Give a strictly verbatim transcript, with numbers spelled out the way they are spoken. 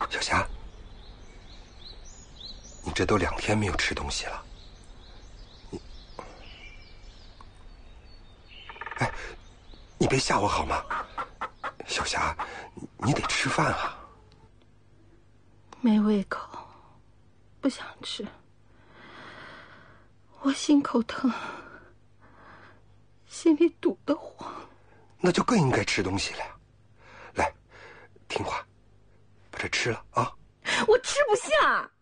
小霞，你这都两天没有吃东西了，你，哎，你别吓我好吗？小霞，你得吃饭啊。 没胃口，不想吃。我心口疼，心里堵得慌。 那就更应该吃东西了呀。来，听话，把这吃了啊。 我吃不下。